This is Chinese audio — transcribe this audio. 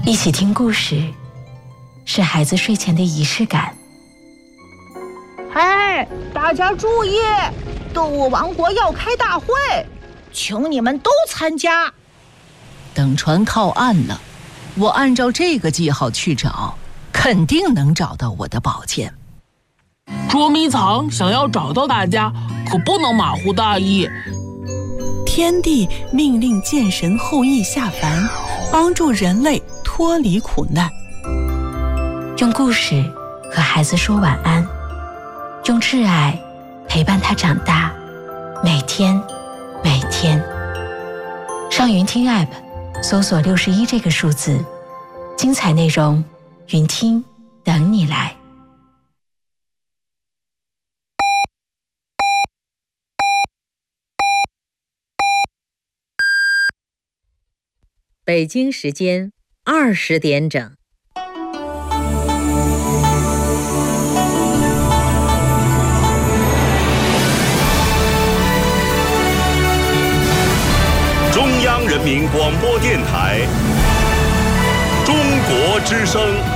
一起听故事，是孩子睡前的仪式感。 嘿，大家注意，动物王国要开大会，请你们都参加。 等船靠岸了，我按照这个记号去找，肯定能找到我的宝剑。 捉迷藏想要找到大家，可不能马虎大意。 天帝命令剑神后羿下凡，帮助人类脱离苦难。 用故事和孩子说晚安，用挚爱陪伴他长大，每天。上云听 App 搜索61这个数字，精彩内容云听等你来。 北京时间20点整。 中央人民广播电台，中国之声。